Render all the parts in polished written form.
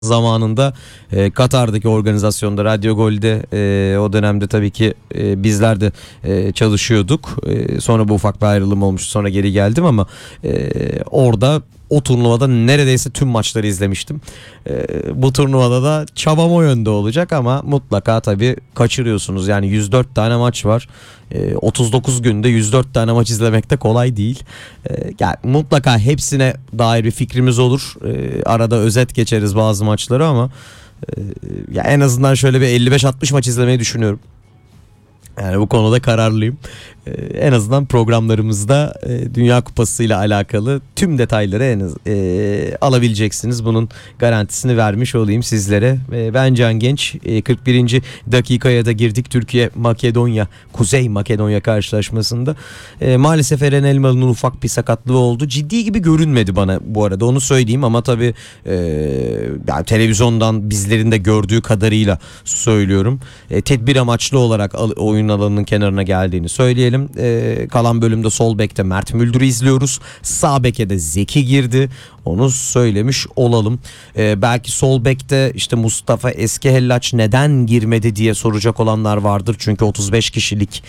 zamanında Katar'daki organizasyonda Radyo Gol'de o dönemde tabii ki bizler de çalışıyorduk. Sonra bu ufak bir ayrılım olmuştu. Sonra geri geldim ama orada o turnuvada neredeyse tüm maçları izlemiştim. Bu turnuvada da çabam o yönde olacak ama mutlaka tabii kaçırıyorsunuz. Yani 104 tane maç var. 39 günde 104 tane maç izlemek de kolay değil. Yani mutlaka hepsine dair bir fikrimiz olur. Arada özet geçeriz bazı maçları ama ya en azından şöyle bir 55-60 maç izlemeyi düşünüyorum. Yani bu konuda kararlıyım. En azından programlarımızda Dünya Kupası ile alakalı tüm detayları alabileceksiniz. Bunun garantisini vermiş olayım sizlere. Ben Can Genç. 41. dakikaya da girdik Türkiye Makedonya, Kuzey Makedonya karşılaşmasında. Maalesef Eren Elmalı'nın ufak bir sakatlığı oldu. Ciddi gibi görünmedi bana bu arada, onu söyleyeyim ama tabii yani televizyondan bizlerin de gördüğü kadarıyla söylüyorum. Tedbir amaçlı olarak oyun alanının kenarına geldiğini söyleyelim. Kalan bölümde sol bekte Mert Müldür'ü izliyoruz. Sağ beke de Zeki girdi. Onu söylemiş olalım. Belki sol bekte işte Mustafa Eskehellaç neden girmedi diye soracak olanlar vardır. Çünkü 35 kişilik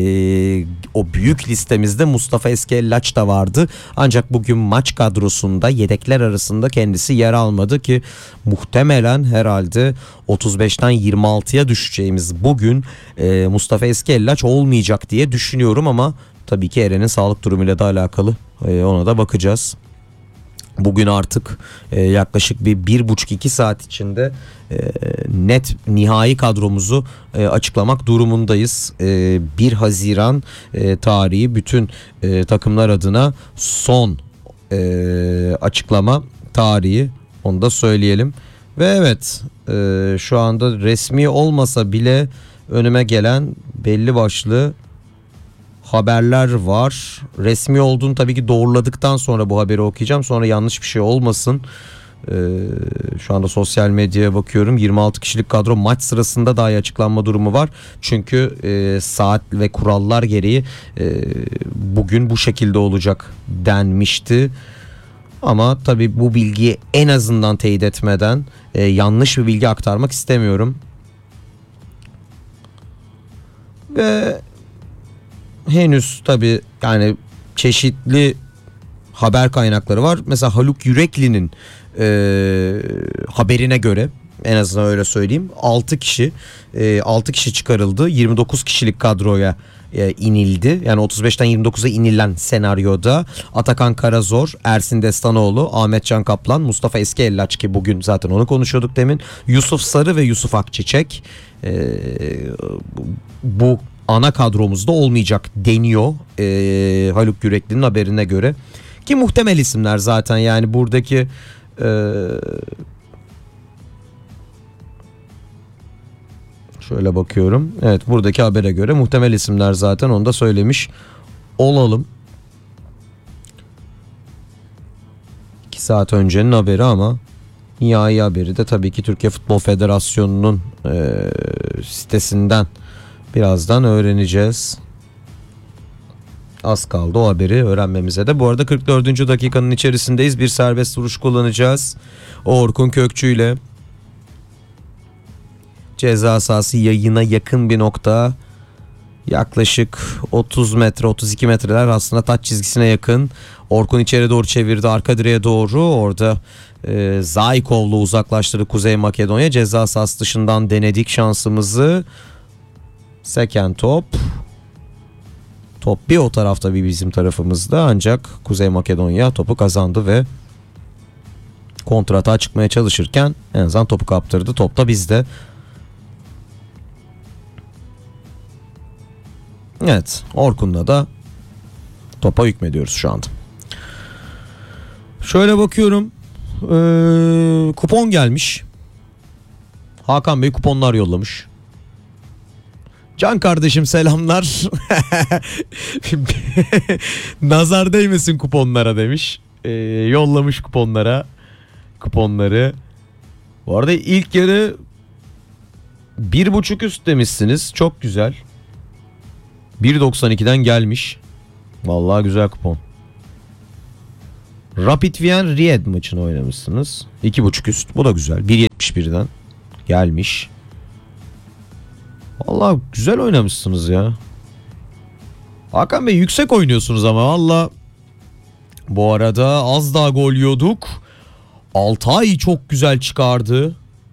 o büyük listemizde Mustafa Eskehellaç da vardı. Ancak bugün maç kadrosunda yedekler arasında kendisi yer almadı ki muhtemelen herhalde 35'ten 26'ya düşeceğimiz bugün Mustafa Eskehellaç olmayacak diye düşünüyorum ama tabii ki Eren'in sağlık durumuyla da alakalı, ona da bakacağız. Bugün artık yaklaşık bir 1,5-2 saat içinde net nihai kadromuzu açıklamak durumundayız. 1 Haziran tarihi bütün takımlar adına son açıklama tarihi, onu da söyleyelim. Ve evet, şu anda resmi olmasa bile önüme gelen belli başlı haberler var. Resmi olduğunu tabii ki doğruladıktan sonra bu haberi okuyacağım. Sonra yanlış bir şey olmasın. Şu anda sosyal medyaya bakıyorum. 26 kişilik kadro maç sırasında dahi açıklanma durumu var. Çünkü saat ve kurallar gereği bugün bu şekilde olacak denmişti. Ama tabii bu bilgiyi en azından teyit etmeden yanlış bir bilgi aktarmak istemiyorum. Ve henüz tabii yani çeşitli haber kaynakları var. Mesela Haluk Yürekli'nin haberine göre, en azından öyle söyleyeyim, 6 kişi çıkarıldı. 29 kişilik kadroya inildi. Yani 35'ten 29'a inilen senaryoda Atakan Karazor, Ersin Destanoğlu, Ahmet Can Kaplan, Mustafa Eskehellaç ki bugün zaten onu konuşuyorduk demin, Yusuf Sarı ve Yusuf Akçiçek bu ana kadromuzda olmayacak deniyor Haluk Yürekli'nin haberine göre. Ki muhtemel isimler zaten, yani buradaki şöyle bakıyorum. Evet, buradaki habere göre muhtemel isimler zaten, onu da söylemiş olalım. 2 saat öncenin haberi ama nihai haberi de tabii ki Türkiye Futbol Federasyonu'nun sitesinden birazdan öğreneceğiz. Az kaldı o haberi öğrenmemize de. Bu arada 44. dakikanın içerisindeyiz. Bir serbest vuruş kullanacağız. Orkun Kökçü ile ceza sahası yayına yakın bir nokta. Yaklaşık 30 metre 32 metreler, aslında taç çizgisine yakın. Orkun içeri doğru çevirdi, arka direğe doğru. Orada Zaykov'la uzaklaştırdı Kuzey Makedonya. Ceza sahası dışından denedik şansımızı. Seken top. Top bir o tarafta bir bizim tarafımızda, ancak Kuzey Makedonya topu kazandı ve kontrata çıkmaya çalışırken en azından topu kaptırdı. Top da bizde. Evet, Orkun'la da topa hükmediyoruz şu anda. Şöyle bakıyorum, kupon gelmiş. Hakan Bey kuponlar yollamış. Can kardeşim selamlar. Nazar değmesin kuponlara demiş. Yollamış kuponları. Bu arada ilk yarı 1.5 üst demişsiniz. Çok güzel. 1.92'den gelmiş. Vallahi güzel kupon. Rapid Wien Ried maçını oynamışsınız. 2.5 üst. Bu da güzel. 1.71'den gelmiş. Vallahi güzel oynamışsınız ya. Hakan Bey yüksek oynuyorsunuz ama valla. Bu arada az daha gol yiyorduk. Altay çok güzel çıkardı.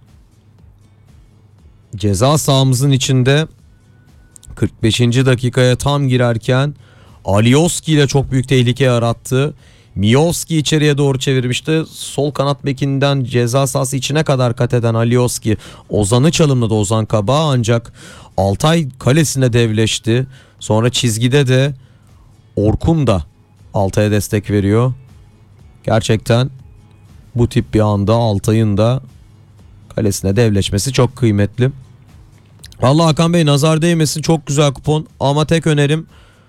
Ceza sahamızın içinde 45. dakikaya tam girerken Alioski ile çok büyük tehlike yarattı. Miovski içeriye doğru çevirmişti. Sol kanat bekinden ceza sahası içine kadar kat eden Alioski Ozan'ı çalımladı, Ozan Kabak, ancak Altay kalesine devleşti. Sonra çizgide de Orkun da Altay'a destek veriyor. Gerçekten bu tip bir anda Altay'ın da kalesine devleşmesi çok kıymetli. Vallahi Hakan Bey nazar değmesin, çok güzel kupon ama tek önerim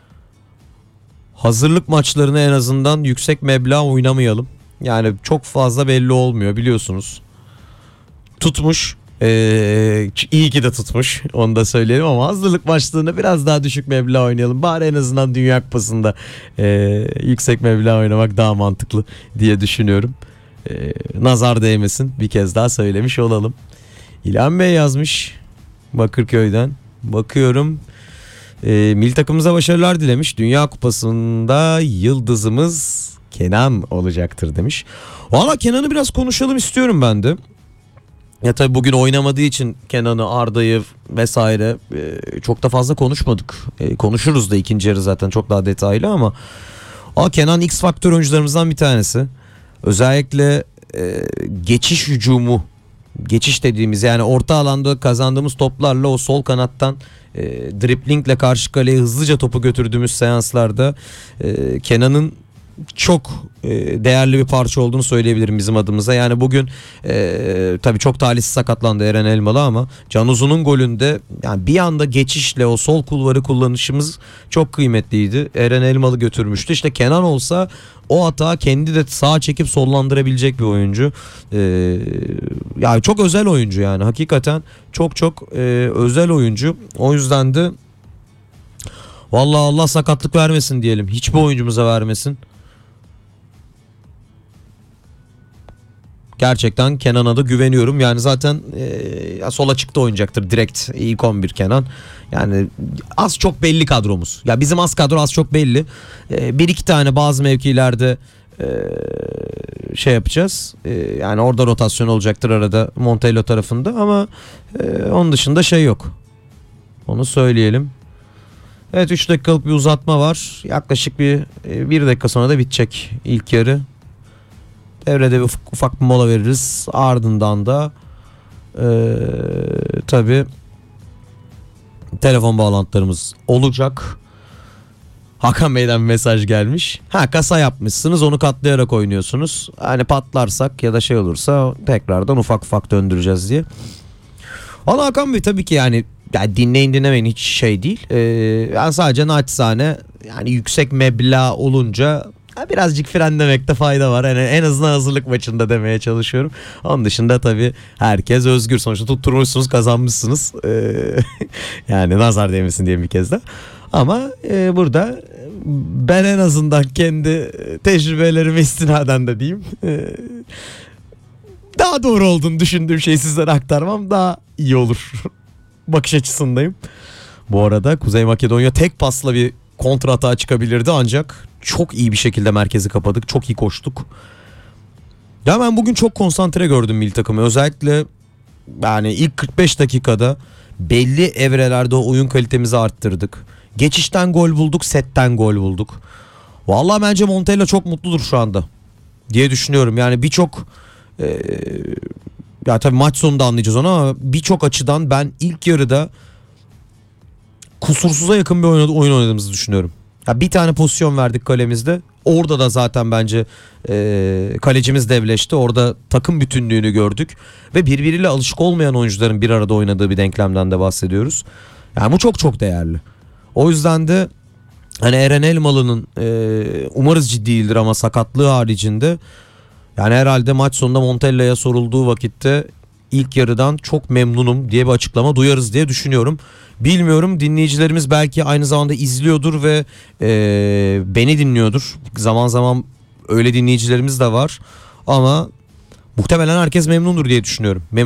hazırlık maçlarını en azından yüksek meblağ oynamayalım. Yani çok fazla belli olmuyor biliyorsunuz. Tutmuş. İyi ki de tutmuş. Onu da söyleyelim ama hazırlık maçlarında biraz daha düşük meblağ oynayalım. Bari en azından Dünya Kupası'nda yüksek meblağ oynamak daha mantıklı diye düşünüyorum. Nazar değmesin, bir kez daha söylemiş olalım. İlhan Bey yazmış Bakırköy'den. Bakıyorum. Milli takımımıza başarılar dilemiş. Dünya Kupası'nda yıldızımız Kenan olacaktır demiş. Valla Kenan'ı biraz konuşalım istiyorum ben de. Ya tabii bugün oynamadığı için Kenan'ı, Arda'yı vesaire çok da fazla konuşmadık. Konuşuruz da ikinci yarı zaten çok daha detaylı ama Kenan X faktör oyuncularımızdan bir tanesi. Özellikle geçiş hücumu, geçiş dediğimiz yani orta alanda kazandığımız toplarla o sol kanattan driplingle karşı kaleye hızlıca topu götürdüğümüz seanslarda Kenan'ın çok değerli bir parça olduğunu söyleyebilirim bizim adımıza. Yani bugün tabii çok talihsiz sakatlandı Eren Elmalı ama Can Uzun'un golünde yani bir anda geçişle o sol kulvarı kullanışımız çok kıymetliydi. Eren Elmalı götürmüştü. İşte Kenan olsa o hata kendi de sağa çekip sollandırabilecek bir oyuncu. Yani çok özel oyuncu yani. Hakikaten çok özel oyuncu. O yüzden de vallahi Allah sakatlık vermesin diyelim. Hiçbir oyuncumuza vermesin. Gerçekten Kenan'a da güveniyorum. Yani zaten sol açıkta oynayacaktır direkt ilk 11 Kenan. Yani az çok belli kadromuz. Ya bizim az kadro az çok belli. Bir iki tane bazı mevkilerde şey yapacağız. Yani orada rotasyon olacaktır arada Montella tarafında ama onun dışında şey yok. Onu söyleyelim. Evet 3 dakikalık bir uzatma var. Yaklaşık bir dakika sonra da bitecek ilk yarı. Devrede bir ufak bir mola veririz. Ardından da tabii telefon bağlantılarımız olacak. Hakan Bey'den mesaj gelmiş. Kasa yapmışsınız, onu katlayarak oynuyorsunuz. Hani patlarsak ya da şey olursa tekrardan ufak döndüreceğiz diye. Valla Hakan Bey tabii ki yani dinleyin dinlemeyin hiç şey değil. Yani sadece naçizane yani yüksek meblağ olunca birazcık frenlemekte fayda var. Yani en azından hazırlık maçında demeye çalışıyorum. Onun dışında tabii herkes özgür. Sonuçta tutturmuşsunuz, kazanmışsınız. Yani nazar değmesin diye bir kez de. Ama burada ben en azından kendi tecrübelerime istinaden de diyeyim. Daha doğru olduğunu düşündüğüm şeyi sizlere aktarmam daha iyi olur. Bakış açısındayım. Bu arada Kuzey Makedonya tek pasla bir kontra atağa çıkabilirdi ancak çok iyi bir şekilde merkezi kapadık. Çok iyi koştuk. Ya ben bugün çok konsantre gördüm milli takımı. Özellikle yani ilk 45 dakikada belli evrelerde oyun kalitemizi arttırdık. Geçişten gol bulduk, setten gol bulduk. Vallahi bence Montella çok mutludur şu anda diye düşünüyorum. Yani birçok ya tabii maç sonunda anlayacağız onu ama birçok açıdan ben ilk yarıda kusursuza yakın bir oyun oynadığımızı düşünüyorum. Ya bir tane pozisyon verdik kalemizde. Orada da zaten bence kalecimiz devleşti. Orada takım bütünlüğünü gördük. Ve birbiriyle alışık olmayan oyuncuların bir arada oynadığı bir denklemden de bahsediyoruz. Yani bu çok değerli. O yüzden de hani Eren Elmalı'nın umarız ciddi değildir ama sakatlığı haricinde yani herhalde maç sonunda Montella'ya sorulduğu vakitte ilk yarıdan çok memnunum diye bir açıklama duyarız diye düşünüyorum. Bilmiyorum, dinleyicilerimiz belki aynı zamanda izliyordur ve beni dinliyordur. Zaman zaman öyle dinleyicilerimiz de var ama muhtemelen herkes memnundur diye düşünüyorum.